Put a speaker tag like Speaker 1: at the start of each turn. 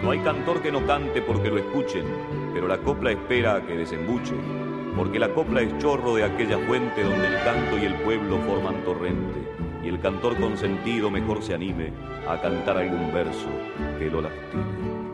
Speaker 1: No hay cantor que no cante porque lo escuchen, pero la copla espera a que desembuche, porque la copla es chorro de aquella fuente donde el canto y el pueblo forman torrente, y el cantor consentido mejor se anime a cantar algún verso que lo lastime.